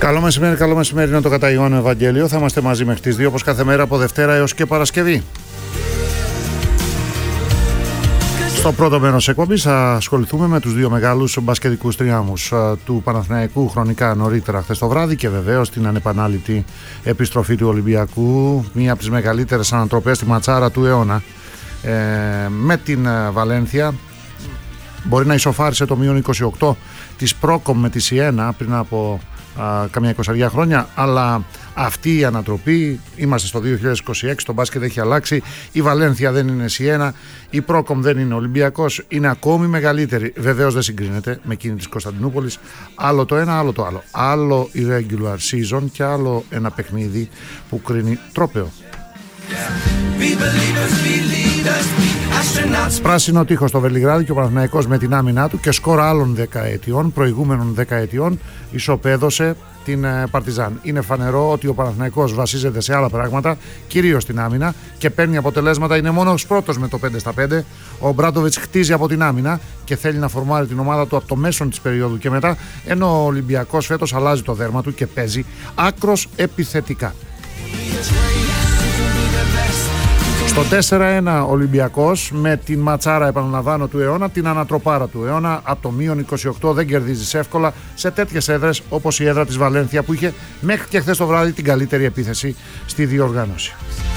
Καλό μεσημέρι, είναι το κατά Ιωάννου Ευαγγέλιο. Θα είμαστε μαζί μέχρι τις 2 όπως κάθε μέρα από Δευτέρα έως και Παρασκευή. Στο πρώτο μέρος εκπομπής θα ασχοληθούμε με τους δύο μεγάλους μπασκετικούς τριάμβους του Παναθηναϊκού χρονικά νωρίτερα χθες το βράδυ και βεβαίως την ανεπανάληπτη επιστροφή του Ολυμπιακού, μία από τις μεγαλύτερες ανατροπές στη ματσάρα του αιώνα με την Βαλένθια. Μπορεί να ισοφάρισε το μείον 28 της Πρόκομ με τη Σιένα πριν από καμιά 20 χρόνια, αλλά αυτή η ανατροπή, είμαστε στο 2026, το μπάσκετ έχει αλλάξει, η Βαλένθια δεν είναι Σιένα, η Πρόκομ δεν είναι Ολυμπιακός, είναι ακόμη μεγαλύτερη, βεβαίως δεν συγκρίνεται με εκείνη της Κωνσταντινούπολης, άλλο το ένα, άλλο το άλλο, άλλο η regular season και άλλο ένα παιχνίδι που κρίνει τρόπαιο. Πράσινο τείχος στο Βελιγράδι και ο Παναθηναϊκός με την άμυνά του και σκορ άλλων δεκαετιών, προηγούμενων δεκαετιών, ισοπαίδωσε την Παρτιζάν. Είναι φανερό ότι ο Παναθηναϊκός βασίζεται σε άλλα πράγματα, κυρίως στην άμυνα, και παίρνει αποτελέσματα. Είναι μόνος πρώτος με το 5-5. Ο Μπράντοβιτς χτίζει από την άμυνα και θέλει να φορμάρει την ομάδα του από το μέσον της περίοδου και μετά, ενώ ο Ολυμπιακός φέτος αλλάζει το δέρμα του και παίζει άκρος επιθετικά. Στο 4-1 Ολυμπιακός με την ματσάρα, επαναλαμβάνω, του αιώνα, την ανατροπάρα του αιώνα, από το μείον 28 δεν κερδίζεις εύκολα σε τέτοιες έδρες όπως η έδρα της Βαλένθια που είχε μέχρι και χθες το βράδυ την καλύτερη επίθεση στη διοργάνωση.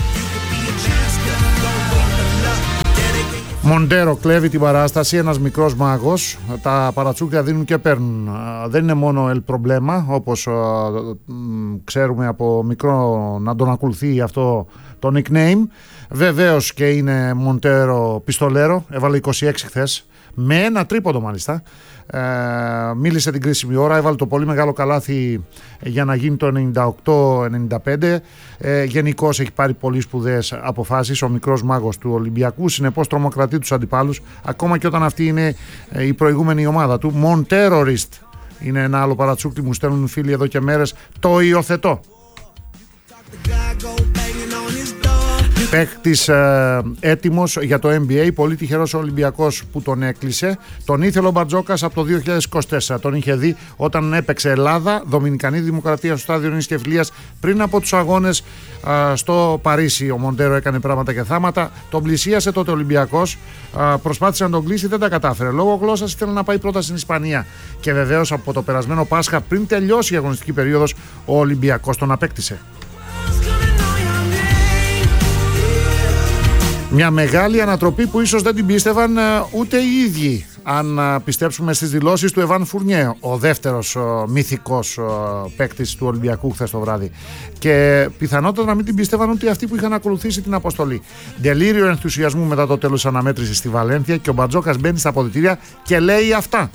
Μοντέρο κλέβει την παράσταση, ένας μικρός μάγος, τα παρατσούκια δίνουν και παίρνουν. Δεν είναι μόνο el problema, όπως ξέρουμε από μικρό να τον ακολουθεί αυτό το nickname. Βεβαίως και είναι Μοντέρο πιστολέρο, έβαλε 26 χθες, με ένα τρίποντο μάλιστα. Μίλησε την κρίσιμη ώρα, έβαλε το πολύ μεγάλο καλάθι για να γίνει το 98-95. Γενικώς έχει πάρει πολύ σπουδαίες αποφάσεις ο μικρός μάγος του Ολυμπιακού, συνεπώς τρομοκρατεί τους αντιπάλους ακόμα και όταν αυτή είναι η προηγούμενη ομάδα του. Μοντερορίστ είναι ένα άλλο παρατσούκι, μου στέλνουν φίλοι εδώ και μέρες, το υιοθετώ. Παίκτης έτοιμος για το NBA, πολύ τυχερός ο Ολυμπιακός που τον έκλεισε. Τον ήθελε ο Μπαρτζόκας από το 2024. Τον είχε δει όταν έπαιξε Ελλάδα, Δομινικανή Δημοκρατία στο στάδιο Νίκης και Φιλίας πριν από τους αγώνες στο Παρίσι. Ο Μοντέρο έκανε πράγματα και θάματα. Τον πλησίασε τότε ο Ολυμπιακός. Προσπάθησε να τον κλείσει, δεν τα κατάφερε. Λόγω γλώσσας ήθελε να πάει πρώτα στην Ισπανία. Και βεβαίως από το περασμένο Πάσχα, πριν τελειώσει η αγωνιστική περίοδος, ο Ολυμπιακός τον απέκτησε. Μια μεγάλη ανατροπή που ίσως δεν την πίστευαν ούτε οι ίδιοι, αν πιστέψουμε στις δηλώσεις του Εβάν Φουρνιέ, ο δεύτερος μυθικός παίκτης του Ολυμπιακού χθες το βράδυ. Και πιθανότατα να μην την πίστευαν ούτε αυτοί που είχαν ακολουθήσει την αποστολή. Τελείριο ενθουσιασμού μετά το τέλος της αναμέτρησης στη Βαλένθια και ο Μπαρτζόκας μπαίνει στα αποδυτήρια και λέει αυτά.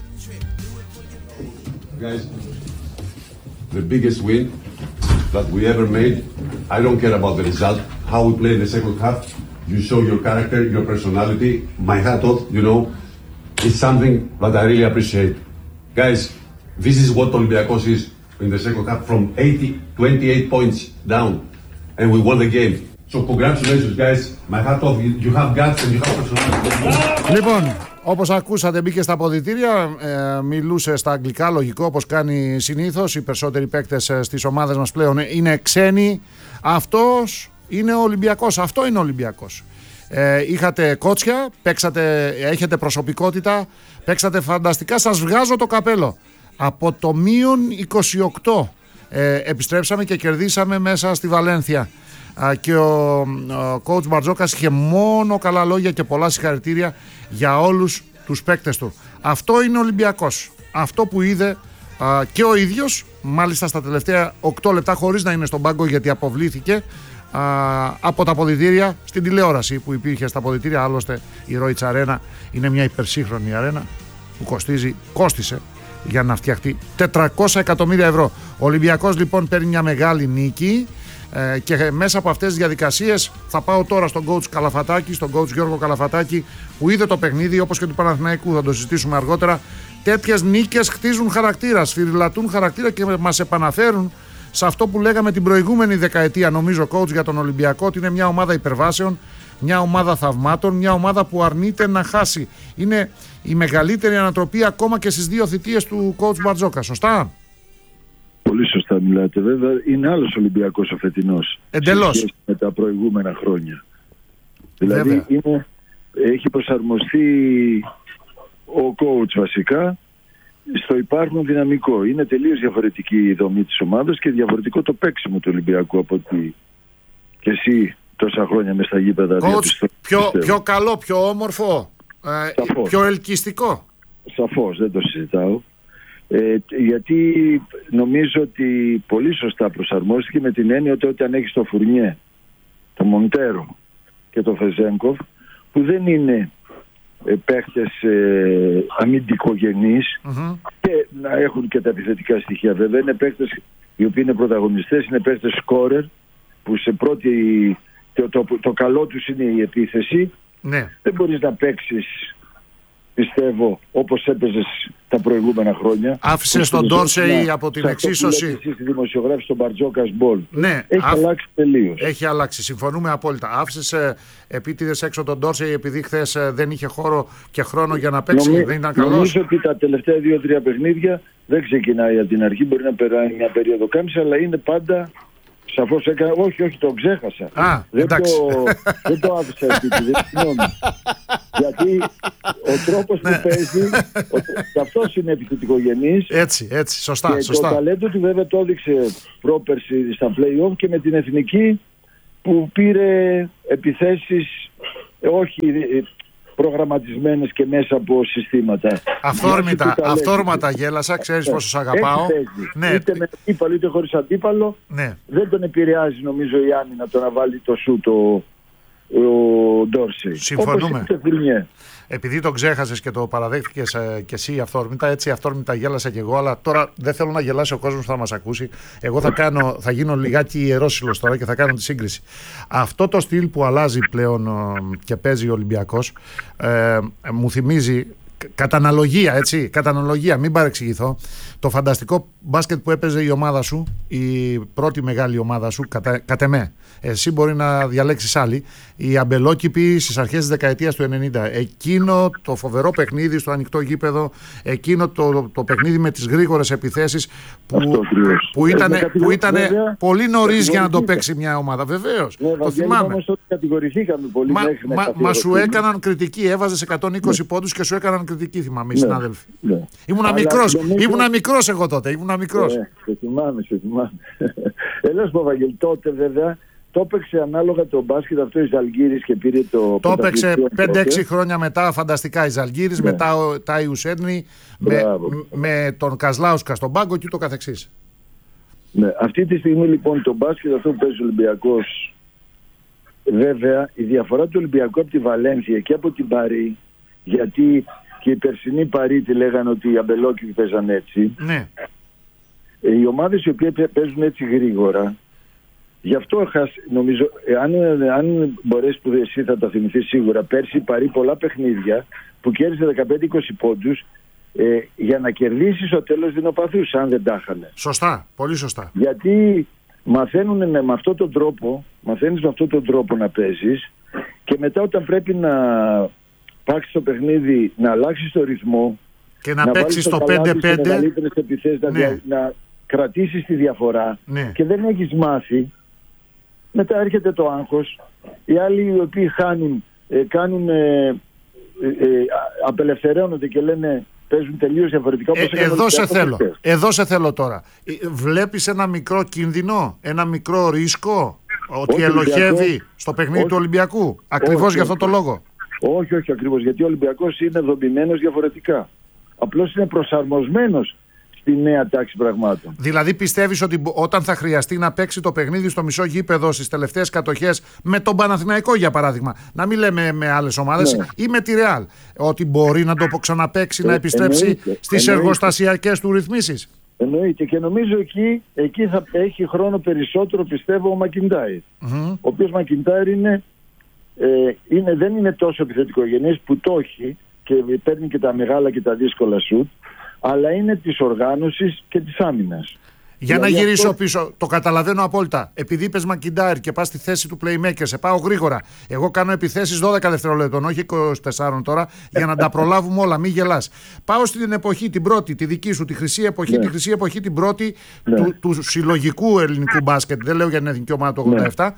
Guys, the biggest win that we ever made. I don't care about the result, how we play in the second half. You show your character, your personality. My hat off, you know, it's something that I really appreciate. Guys, this is what Olympiacos is in the second half, from 28 points down, and we won the game. So congratulations, guys. My hat off. You have guts and you have personality. Λοιπόν, όπως ακούσατε, μπήκε στα αποδυτήρια, μιλούσε στα αγγλικά, λογικό, όπως κάνει συνήθως. Οι περισσότεροι παίκτες στις ομάδες μας πλέον είναι ξένοι. Αυτός είναι ο Ολυμπιακός, αυτό είναι ο Ολυμπιακός. Είχατε κότσια, έχετε προσωπικότητα, παίξατε φανταστικά, σας βγάζω το καπέλο. Από το μείον 28 επιστρέψαμε και κερδίσαμε μέσα στη Βαλένθια. Και ο coach Μπαρτζόκας είχε μόνο καλά λόγια και πολλά συγχαρητήρια για όλους τους παίκτες του. Αυτό είναι ο Ολυμπιακός. Αυτό που είδε και ο ίδιος, μάλιστα στα τελευταία 8 λεπτά, χωρίς να είναι στον πάγκο γιατί αποβλήθηκε από τα αποδυτήρια στην τηλεόραση που υπήρχε στα αποδυτήρια. Άλλωστε η Ρόιτς Αρένα είναι μια υπερσύγχρονη αρένα που κόστισε για να φτιαχτεί 400 εκατομμύρια ευρώ. Ο Ολυμπιακός λοιπόν παίρνει μια μεγάλη νίκη και μέσα από αυτές τις διαδικασίες θα πάω τώρα στον coach Καλαφατάκη, στον coach Γιώργο Καλαφατάκη, που είδε το παιχνίδι όπως και του Παναθηναϊκού, θα το συζητήσουμε αργότερα. Τέτοιες νίκες χτίζουν χαρακτήρα, σφυριλατούν χαρακτήρα και μας επαναφέρουν σε αυτό που λέγαμε την προηγούμενη δεκαετία, νομίζω, coach, για τον Ολυμπιακό, ότι είναι μια ομάδα υπερβάσεων, μια ομάδα θαυμάτων, μια ομάδα που αρνείται να χάσει. Είναι η μεγαλύτερη ανατροπή ακόμα και στις δύο θητείες του coach Μπαρτζόκα, σωστά? Πολύ καλά μιλάτε. Βέβαια είναι άλλος Ολυμπιακός ο φετινός. Εντελώς. Με τα προηγούμενα χρόνια. Δηλαδή έχει προσαρμοστεί ο coach βασικά στο υπάρχον δυναμικό. Είναι τελείως διαφορετική η δομή της ομάδας και διαφορετικό το παίξιμο του Ολυμπιακού από ότι και εσύ τόσα χρόνια μες στα γήπεδα. Coach, πιο καλό, πιο όμορφο, πιο ελκυστικό. Σαφώς, δεν το συζητάω. Γιατί νομίζω ότι πολύ σωστά προσαρμόστηκε με την έννοια ότι όταν έχεις το Φουρνιέ, το Μοντέρο και το Φεζένκοφ, που δεν είναι παίχτες αμυντικογενείς και να έχουν και τα επιθετικά στοιχεία βέβαια, είναι παίχτες οι οποίοι είναι πρωταγωνιστές, είναι παίχτες σκόρερ που σε πρώτη το καλό τους είναι η επίθεση. Δεν μπορείς να παίξεις, πιστεύω, όπως έπαιζες τα προηγούμενα χρόνια. Άφησες τον Ντόρσεϊ από την εξίσωση. Εσείς στη δημοσιογράφηση στον Μπαρτζόκας Μπολ. Ναι, έχει αλλάξει τελείως. Έχει αλλάξει, συμφωνούμε απόλυτα. Άφησες επίτηδες έξω τον Ντόρσεϊ επειδή χθες δεν είχε χώρο και χρόνο για να παίξει. Δεν ήταν καλός. Νομίζω ότι τα τελευταία 2-3 παιχνίδια δεν ξεκινάει από την αρχή. Μπορεί να περάσει μια περίοδο κάμψη, αλλά είναι πάντα. Σαφώς έκανα. Όχι, τον ξέχασα. Δεν το άφησα επίτηδες. Γιατί ο τρόπος που παίζει, αυτός είναι επιθετικογενής. Έτσι, σωστά. Και το ταλέντο του βέβαια το έδειξε πρόπερση στα play-off και με την εθνική που πήρε επιθέσεις όχι προγραμματισμένες και μέσα από συστήματα. Αυθόρμητα γέλασα, ξέρεις πόσο σ' αγαπάω. Είτε με αντίπαλο είτε χωρίς αντίπαλο. Δεν τον επηρεάζει νομίζω η άμυνα το να βάλει το σούτ ο Ντόρσεϊ. Συμφωνούμε. Επειδή το ξέχασες και το παραδέχτηκες και εσύ αυθόρμητα, έτσι αυθόρμητα γέλασα και εγώ, αλλά τώρα δεν θέλω να γελάσει ο κόσμος που θα μας ακούσει. Εγώ θα γίνω λιγάκι ιερόσυλος τώρα και θα κάνω τη σύγκριση. Αυτό το στυλ που αλλάζει πλέον και παίζει ο Ολυμπιακός μου θυμίζει, κατά αναλογία, μην παρεξηγηθώ, το φανταστικό μπάσκετ που έπαιζε η ομάδα σου, η πρώτη μεγάλη ομάδα σου, κατ' εμέ. Εσύ μπορεί να διαλέξεις άλλη. Οι αμπελόκηποι στις αρχές της δεκαετίας του 90. Εκείνο το φοβερό παιχνίδι στο ανοιχτό γήπεδο, εκείνο το παιχνίδι με τις γρήγορες επιθέσεις που ήταν πολύ νωρίς για να το παίξει μια ομάδα. Βεβαίως, το θυμάμαι. Μα σου έκαναν κριτική, έβαζες 120 πόντους και σου έκαναν κριτική, θυμάμαι οι συνάδελφοι. Ήμουνα μικρός εγώ τότε, Σε θυμάμαι. Έλας Παπαγγελ, τότε βέβαια το έπαιξε ανάλογα το μπάσκετ αυτό η Ζαλγκύρης και πήρε το. Το έπαιξε 5-6 χρόνια μετά φανταστικά η Ζαλγκύρης, μετά ο Τάιου Σέρνη, με τον Καζλάουσκα στον πάγκο και ούτω καθεξής. Ναι, αυτή τη στιγμή λοιπόν το μπάσκετ αυτό που παίζει ο Ολυμπιακός, βέβαια η διαφορά του Ολυμπιακού από τη Βαλένθια και από την Παρί, γιατί και οι περσινοί Παρί τη λέγανε ότι οι αμπελόκηποι παίζαν έτσι. Ναι. Οι ομάδες οι οποίες παίζουν έτσι γρήγορα, γι' αυτό νομίζω, αν μπορέσει που εσύ θα τα θυμηθείς σίγουρα, πέρσι Παρί πολλά παιχνίδια που κέρδισε 15-20 πόντους για να κερδίσει στο τέλος δεινοπαθούς, αν δεν τα είχανε. Σωστά, πολύ σωστά. Γιατί μαθαίνουν με αυτόν τον τρόπο, μαθαίνεις με αυτόν τον τρόπο να παίζεις και μετά όταν πρέπει να πάξεις το παιχνίδι, να αλλάξεις το ρυθμό και να παίξεις το 5-5, να κρατήσεις τη διαφορά και δεν έχεις μάθει, μετά έρχεται το άγχος. Οι άλλοι οι οποίοι χάνουν, απελευθερώνονται και λένε παίζουν τελείως διαφορετικά. Εδώ σε θέλω τώρα. Βλέπεις ένα μικρό κίνδυνο, ένα μικρό ρίσκο ότι ελοχεύει στο παιχνίδι του Ολυμπιακού, ακριβώς για αυτό το λόγο? Όχι ακριβώς, γιατί ο Ολυμπιακός είναι δομημένος διαφορετικά. Απλώς είναι προσαρμοσμένος στη νέα τάξη πραγμάτων. Δηλαδή πιστεύεις ότι όταν θα χρειαστεί να παίξει το παιχνίδι στο μισό γήπεδο στις τελευταίες κατοχές με τον Παναθηναϊκό για παράδειγμα, να μην λέμε με άλλες ομάδες, ή με τη Ρεάλ, ότι μπορεί να το ξαναπαίξει, να επιστρέψει στις εργοστασιακές του ρυθμίσεις? Εννοείται, και νομίζω εκεί θα έχει χρόνο περισσότερο, πιστεύω, ο Μακιντάιρ. Ο οποίος Μακιντάιρ δεν είναι τόσο επιθετικογενής, που το έχει και παίρνει και τα μεγάλα και τα δύσκολα σουτ, αλλά είναι της οργάνωσης και της άμυνας. Για να γυρίσω πίσω, το καταλαβαίνω απόλυτα. Επειδή είπες Μακιντάιρ και πας στη θέση του playmaker, σε πάω γρήγορα. Εγώ κάνω επιθέσεις 12 δευτερολέπτων, όχι 24 τώρα, για να τα προλάβουμε όλα. Μην γελάς. Πάω στην εποχή την πρώτη, τη δική σου, τη χρυσή εποχή, τη χρυσή εποχή την πρώτη του συλλογικού ελληνικού μπάσκετ. Δεν λέω για την εθνική ομάδα του 87.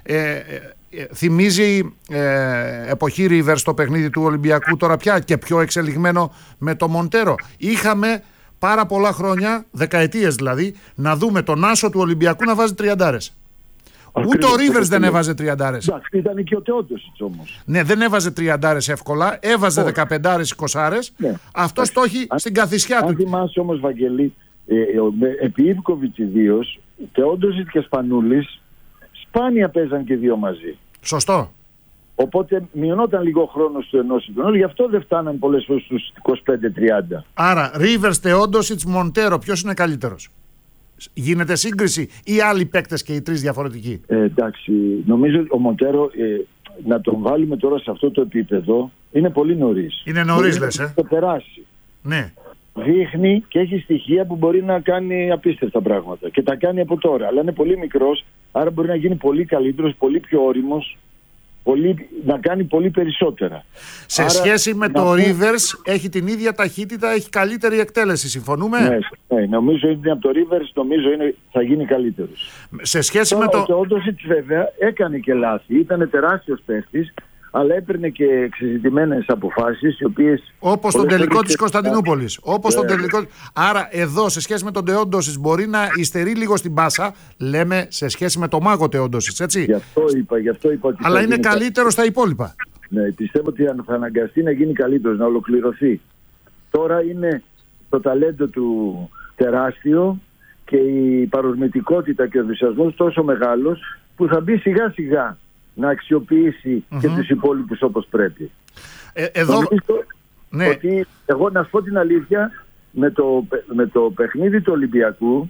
Θυμίζει εποχή Rivers στο παιχνίδι του Ολυμπιακού τώρα πια και πιο εξελιγμένο με το Μοντέρο. Είχαμε πάρα πολλά χρόνια, δεκαετίες δηλαδή, να δούμε τον άσο του Ολυμπιακού να βάζει τριαντάρες. Ούτε ο Rivers δεν έβαζε τριαντάρες. Εντάξει, ήταν και ο Τεόντοσιτς όμως. Ναι, δεν έβαζε τριαντάρες εύκολα, έβαζε 15άρες, 20άρες. Ναι. Αυτός το έχει στην καθισιά του. Αν θυμάσαι όμως, Βαγγελή, επί Ιβκοβιτς ιδίως, Τεόντοσιτς και Σπανούλης σπάνια παίζαν και δύο μαζί. Σωστό. Οπότε μειωνόταν λίγο χρόνο του ενός ή του άλλου, γι' αυτό δεν φτάναν πολλές φορές στους 25-30. Άρα, Rivers, Τεόντοσιτς, Μοντέρο, ποιος είναι καλύτερος? Γίνεται σύγκριση ή άλλοι παίκτες και οι τρεις διαφορετικοί? Εντάξει, νομίζω ο Μοντέρο να τον βάλουμε τώρα σε αυτό το επίπεδο είναι πολύ νωρίς. Είναι νωρίς, λες, το περάσει. Ναι. Δείχνει και έχει στοιχεία που μπορεί να κάνει απίστευτα πράγματα και τα κάνει από τώρα. Αλλά είναι πολύ μικρός, άρα μπορεί να γίνει πολύ καλύτερος, πολύ πιο όριμος, να κάνει πολύ περισσότερα. Σε σχέση με το Rivers έχει την ίδια ταχύτητα, έχει καλύτερη εκτέλεση, συμφωνούμε? Ναι, νομίζω είναι από το Rivers, θα γίνει καλύτερος. Σε σχέση με το... Ο Τεόντοσιτς βέβαια έκανε και λάθη, ήταν τεράστιος παίχτης, αλλά έπαιρνε και εξεζητημένες αποφάσεις, οι οποίες... Όπως τον τελικό της Κωνσταντινούπολης. Άρα εδώ σε σχέση με τον Τεόντοσιτς μπορεί να υστερεί λίγο στην πάσα, λέμε σε σχέση με το μάγο Τεόντοσιτς, έτσι. Γι' αυτό είπα ότι αλλά είναι καλύτερο στα υπόλοιπα. Ναι, πιστεύω ότι θα αναγκαστεί να γίνει καλύτερος, να ολοκληρωθεί. Τώρα είναι το ταλέντο του τεράστιο και η παρορμητικότητα και ο ενθουσιασμός τόσο μεγάλος που θα μπει σιγά σιγά να αξιοποιήσει και τους υπόλοιπους όπως πρέπει. Εδώ... Ναι. Ότι εγώ να σου πω την αλήθεια, με το παιχνίδι του Ολυμπιακού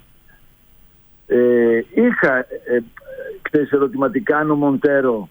είχα ερωτηματικά αν ο Μοντέρο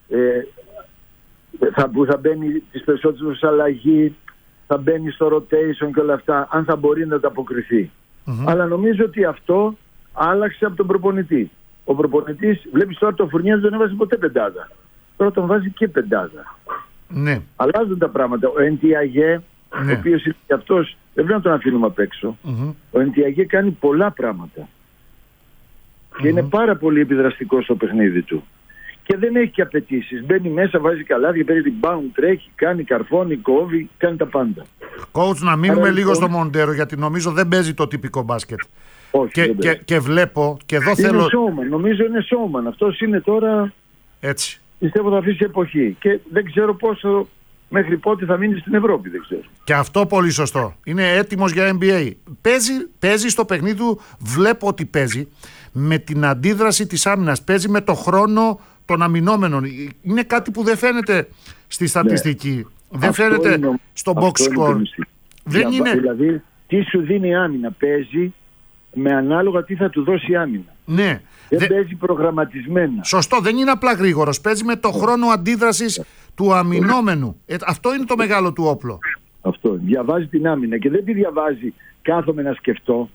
που θα μπαίνει τις περισσότερες αλλαγή, θα μπαίνει στο rotation και όλα αυτά, αν θα μπορεί να τα αποκριθεί. Αλλά νομίζω ότι αυτό άλλαξε από τον προπονητή. Ο προπονητής, βλέπεις τώρα το Φουρνιές δεν έβαζε ποτέ πεντάδα. Τώρα τον βάζει και πεντάδα. Ναι. Αλλάζουν τα πράγματα. Ο Εντιαγέ, ο οποίος είναι και αυτός, δεν πρέπει να τον αφήνουμε απ' έξω. Ο Εντιαγέ κάνει πολλά πράγματα. Και είναι πάρα πολύ επιδραστικός στο παιχνίδι του. Και δεν έχει και απαιτήσεις. Μπαίνει μέσα, βάζει καλάθια, παίρνει την bound, τρέχει, κάνει καρφώνει, κόβει, κάνει τα πάντα. Coach, να μείνουμε λίγο στο Μοντέρο, γιατί νομίζω δεν παίζει το τυπικό μπάσκετ. Όχι, και βλέπω και εδώ είναι θέλω... showman, νομίζω είναι showman. Αυτός είναι τώρα... Έτσι. Πιστεύω θα αφήσει εποχή. Και δεν ξέρω πόσο μέχρι πότε θα μείνει στην Ευρώπη, δεν ξέρω. Και αυτό πολύ σωστό. Είναι έτοιμος για NBA. Παίζει στο παιχνίδι του, βλέπω ότι παίζει με την αντίδραση της άμυνας. Παίζει με το χρόνο των αμυνόμενων. Είναι κάτι που δεν φαίνεται στη στατιστική. Δεν αυτό φαίνεται στο box score. Δεν είναι... Δηλαδή, τι σου δίνει η άμυνα. Παίζει με ανάλογα τι θα του δώσει η άμυνα. Ναι. Δεν παίζει προγραμματισμένα. Σωστό, δεν είναι απλά γρήγορος. Παίζει με το χρόνο αντίδρασης του αμυνόμενου. Αυτό είναι το μεγάλο του όπλο. Αυτό. Διαβάζει την άμυνα και δεν τη διαβάζει κάθομαι να σκεφτώ.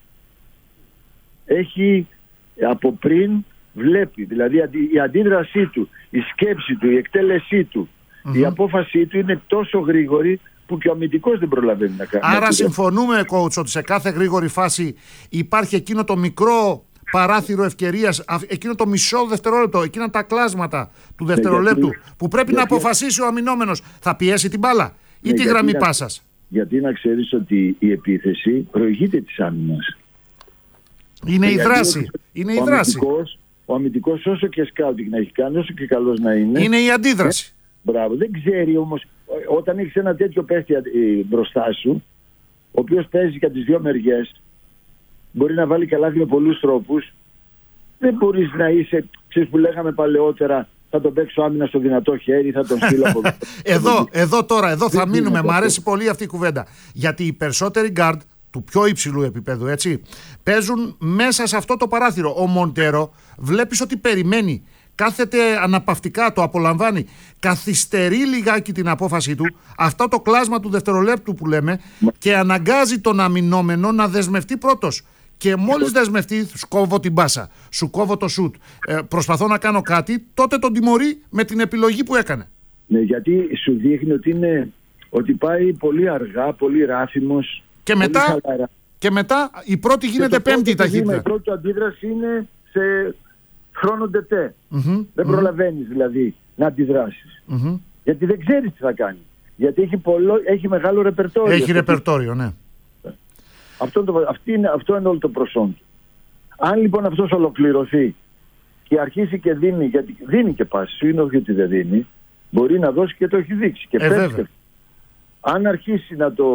Έχει από πριν βλέπει. Δηλαδή η αντίδρασή του, η σκέψη του, η εκτέλεσή του, η απόφασή του είναι τόσο γρήγορη που και ο αμυντικός δεν προλαβαίνει να κάνει. Άρα συμφωνούμε, coach, ότι σε κάθε γρήγορη φάση υπάρχει εκείνο το μικρό παράθυρο ευκαιρίας, εκείνο το μισό δευτερόλεπτο, εκείνα τα κλάσματα του δευτερολέπτου που πρέπει να αποφασίσει ο αμυνόμενος. Θα πιέσει την μπάλα ή τη γραμμή πάσας. Γιατί να ξέρεις ότι η επίθεση προηγείται της άμυνας. Είναι η δράση. Είναι η δράση. Ο αμυντικός όσο και σκάουτινγκ να έχει κάνει, όσο και καλός να είναι. Είναι η αντίδραση. Μπράβο. Δεν ξέρει όμως, όταν έχεις ένα τέτοιο παίχτη μπροστά σου, ο οποίος παίζει και από τις δύο μεριές, μπορεί να βάλει καλάθι με πολλούς τρόπους. Δεν μπορείς να είσαι, ξέρεις που λέγαμε παλαιότερα, θα τον παίξω άμυνα στο δυνατό χέρι, θα τον στείλω από εδώ θα μείνουμε. Μ' αρέσει πολύ αυτή η κουβέντα. Γιατί οι περισσότεροι guard του πιο υψηλού επίπεδου, έτσι, παίζουν μέσα σε αυτό το παράθυρο. Ο Μοντέρο βλέπεις ότι περιμένει, κάθεται αναπαυτικά, το απολαμβάνει, καθυστερεί λιγάκι την απόφαση του, αυτό το κλάσμα του δευτερολέπτου που λέμε, και αναγκάζει τον αμυνόμενο να δεσμευτεί πρώτος. και μόλις δεσμευτεί, σου κόβω την πάσα, σου κόβω το σουτ, προσπαθώ να κάνω κάτι, τότε τον τιμωρεί με την επιλογή που έκανε. Ναι, γιατί σου δείχνει ότι πάει πολύ αργά, πολύ ράθιμος. Και μετά η πρώτη γίνεται πέμπτη ταχύτητα. Η πρώτη αντίδραση είναι σε χρόνο τετέ. Δεν προλαβαίνεις δηλαδή να αντιδράσεις. Γιατί δεν ξέρεις τι θα κάνει. Γιατί έχει μεγάλο ρεπερτόριο. Έχει ρεπερτόριο, ναι. Αυτό είναι όλο το προσόν του. Αν λοιπόν αυτός ολοκληρωθεί και αρχίσει και δίνει, γιατί δίνει και πάση, είναι όχι ότι δεν δίνει, μπορεί να δώσει και το έχει δείξει. Και αν αρχίσει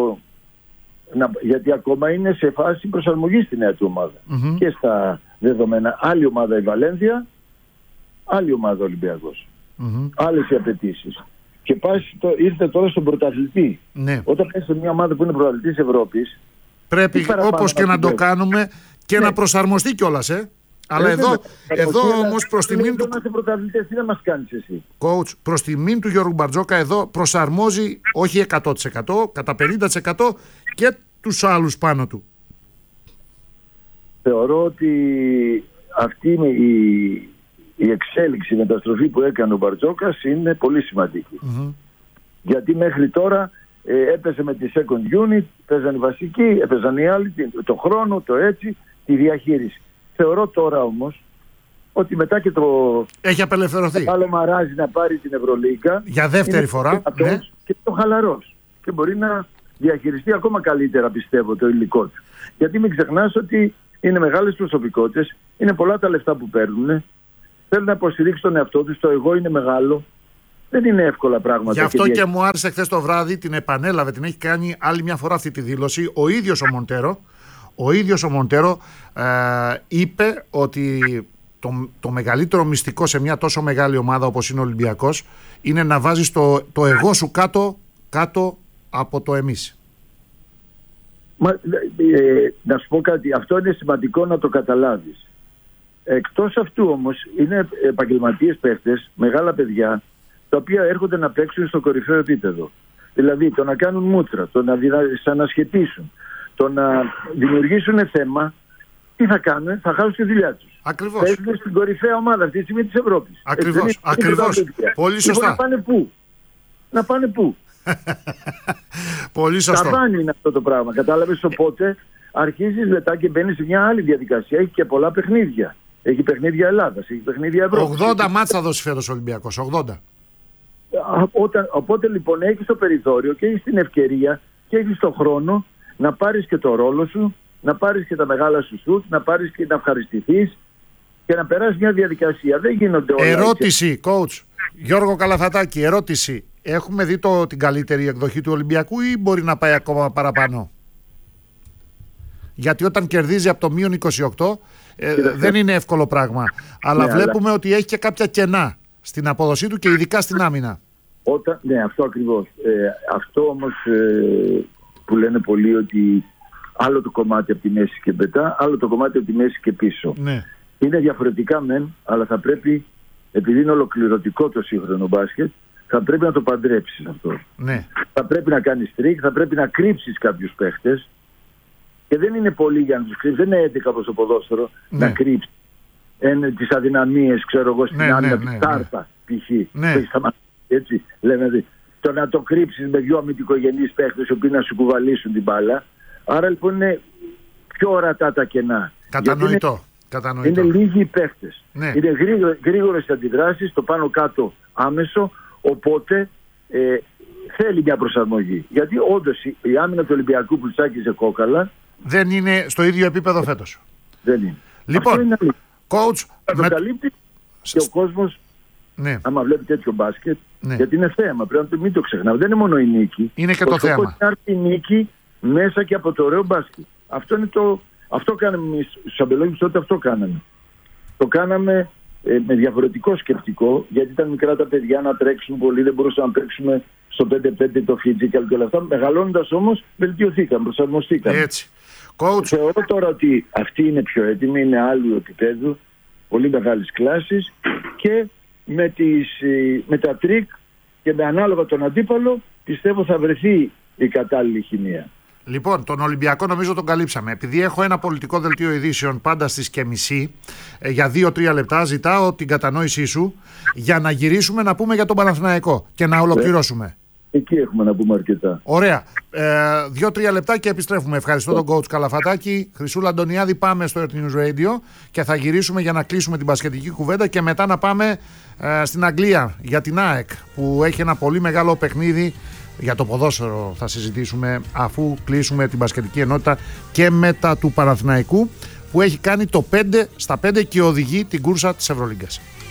γιατί ακόμα είναι σε φάση προσαρμογής στη νέα του ομάδα και στα δεδομένα. Άλλη ομάδα η Βαλένθια, άλλη ομάδα ο Ολυμπιακός. Άλλες οι απαιτήσεις. Και ήρθε τώρα στον πρωταθλητή. Ναι. Όταν πες σε μια ομάδα που είναι πρωταθλητής Ευρώπης, πρέπει όπως και να το κάνουμε και να προσαρμοστεί κιόλας, Αλλά εδώ όμως προς τιμήν του. Είμαστε πρωταθλητές, τι να μας κάνεις εσύ. Coach, προς τιμήν του Γιώργου Μπαρτζόκα εδώ προσαρμόζει όχι 100%, κατά 50% και τους άλλους πάνω του. Θεωρώ ότι αυτή είναι η εξέλιξη, η μεταστροφή που έκανε ο Μπαρτζόκας είναι πολύ σημαντική. Γιατί μέχρι τώρα έπεσε με τη second unit, παίζαν οι βασικοί, έπαιζαν οι άλλοι, το χρόνο, το έτσι, τη διαχείριση. Θεωρώ τώρα όμως ότι μετά και το έχει απελευθερωθεί. Άλλο μαράζει να πάρει την Ευρωλίγκα για δεύτερη φορά, ναι. Και το χαλαρός και μπορεί να διαχειριστεί ακόμα καλύτερα, πιστεύω, το υλικό του. Γιατί μην ξεχνάς ότι είναι μεγάλες προσωπικότητες, είναι πολλά τα λεφτά που παίρνουν, θέλουν να υποστηρίξουν τον εαυτό τους, το εγώ είναι μεγάλο. Δεν είναι εύκολα πράγματα. Γι' αυτό και μου άρεσε χθες το βράδυ, την επανέλαβε, την έχει κάνει άλλη μια φορά αυτή τη δήλωση, ο ίδιος ο Μοντέρο. Είπε ότι το μεγαλύτερο μυστικό σε μια τόσο μεγάλη ομάδα όπως είναι ο Ολυμπιακός είναι να βάζεις το εγώ σου κάτω από το εμείς. Να σου πω κάτι, αυτό είναι σημαντικό να το καταλάβεις. Εκτός αυτού όμως είναι επαγγελματίες παίχτες, μεγάλα παιδιά, τα οποία έρχονται να παίξουν στο κορυφαίο επίπεδο. Δηλαδή το να κάνουν μούτρα, το να ανασχετήσουν, το να δημιουργήσουν θέμα, τι θα κάνουν, θα χάσουν τη δουλειά τους. Ακριβώς. Παίζουν στην κορυφαία ομάδα αυτή τη στιγμή της Ευρώπης. Ακριβώς. Πολύ σωστά. Να πάνε πού. Να πάνε πού. Πολύ σωστό. Ταβάνι είναι αυτό το πράγμα. Κατάλαβες, οπότε αρχίζεις μετά και μπαίνεις σε μια άλλη διαδικασία. Έχει και πολλά παιχνίδια. Έχει παιχνίδια Ελλάδας, έχει παιχνίδια Ευρώπης. 80 μάτς θα δώσει φέτος ο Ολυμπιακός. 80. Οπότε λοιπόν έχεις το περιθώριο και έχεις την ευκαιρία και έχεις το χρόνο να πάρεις και το ρόλο σου, να πάρεις και τα μεγάλα σου σουτ, να πάρεις και να ευχαριστηθείς και να περάσεις μια διαδικασία. Δεν γίνονται όλα. Ερώτηση, coach. Γιώργο Καλαθατάκη, ερώτηση. Έχουμε δει την καλύτερη εκδοχή του Ολυμπιακού ή μπορεί να πάει ακόμα παραπάνω? Γιατί όταν κερδίζει από το μείον 28 δεν είναι εύκολο πράγμα. Αλλά βλέπουμε ότι έχει και κάποια κενά στην απόδοσή του και ειδικά στην άμυνα. Ναι, αυτό ακριβώς. Αυτό όμως που λένε πολλοί ότι άλλο το κομμάτι από τη μέση και μετά, άλλο το κομμάτι από τη μέση και πίσω. Ναι. Είναι διαφορετικά μεν, αλλά θα πρέπει, επειδή είναι ολοκληρωτικό το σύγχρονο μπάσκετ, θα πρέπει να το παντρέψεις αυτό. Ναι. Θα πρέπει να κάνεις τρίκ, θα πρέπει να κρύψεις κάποιους παίχτες και δεν είναι πολύ για να τους κρύψεις, δεν είναι 11 όπως το ποδόσφαιρο, να κρύψεις τις αδυναμίες, ξέρω εγώ, στην άμυνα, την τάρτα π.χ. Έτσι, λέμε, το να το κρύψεις με δυο αμυντικογενείς παίχτες οι οποίοι να σου κουβαλήσουν την μπάλα. Άρα λοιπόν είναι πιο ορατά τα κενά. Κατανοητό. Είναι λίγοι οι παίχτες. Ναι. Είναι γρήγορες αντιδράσεις, το πάνω κάτω άμεσο, οπότε θέλει μια προσαρμογή. Γιατί όντως η άμυνα του Ολυμπιακού που τσάκιζε κόκαλα δεν είναι στο ίδιο επίπεδο φέτος. Δεν είναι. Λοιπόν, είναι coach, θα το καλύπτει και ο κόσμος. Ναι. Άμα βλέπει τέτοιο μπάσκετ, γιατί είναι θέμα, πρέπει να μην το ξεχνάμε. Δεν είναι μόνο η νίκη. Είναι και το θέμα. Είναι η νίκη μέσα και από το ωραίο μπάσκετ. Αυτό κάναμε εμείς στους αμπελόγους, τότε αυτό κάναμε. Το κάναμε με διαφορετικό σκεπτικό, γιατί ήταν μικρά τα παιδιά να τρέξουν πολύ, δεν μπορούσαμε να παίξουμε στο 5-5 το physical και όλα αυτά. Μεγαλώνοντας όμως, βελτιωθήκαμε, προσαρμοστήκαμε. Έτσι. Coach. Θεωρώ τώρα ότι αυτή είναι πιο έτοιμη, είναι άλλου επίπεδου, πολύ μεγάλης κλάσης και με τα τρίκ και με ανάλογα τον αντίπαλο πιστεύω θα βρεθεί η κατάλληλη χημεία. Λοιπόν, τον Ολυμπιακό νομίζω τον καλύψαμε. Επειδή έχω ένα πολιτικό δελτίο ειδήσεων πάντα στις και μισή, για 2-3 λεπτά ζητάω την κατανόησή σου για να γυρίσουμε να πούμε για τον Παναθηναϊκό και να ολοκληρώσουμε. Εκεί έχουμε να πούμε αρκετά. Ωραία. 2-3 λεπτά και επιστρέφουμε. Ευχαριστώ τον coach Καλαφατάκη. Χρυσούλα Αντωνιάδη, πάμε στο Earth News Radio και θα γυρίσουμε για να κλείσουμε την μπασκετική κουβέντα και μετά να πάμε στην Αγγλία για την ΑΕΚ που έχει ένα πολύ μεγάλο παιχνίδι. Για το ποδόσφαιρο θα συζητήσουμε αφού κλείσουμε την μπασκετική ενότητα και μετά του Παναθηναϊκού που έχει κάνει το 5 στα 5 και οδηγεί την κούρσα της Ευρωλίγκας.